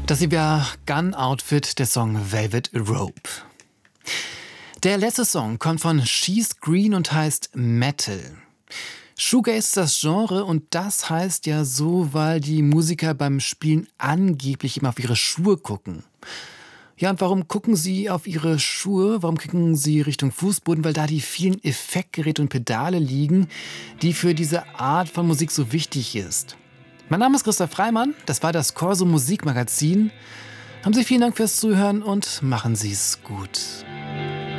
Das hier war Gun Outfit, der Song Velvet Rope. Der letzte Song kommt von She's Green und heißt Metal. Shoegaze ist das Genre und das heißt ja so, weil die Musiker beim Spielen angeblich immer auf ihre Schuhe gucken. Ja, und warum gucken sie auf ihre Schuhe? Warum gucken sie Richtung Fußboden? Weil da die vielen Effektgeräte und Pedale liegen, die für diese Art von Musik so wichtig ist. Mein Name ist Christoph Freimann, das war das Corso Musikmagazin. Haben Sie vielen Dank fürs Zuhören und machen Sie es gut.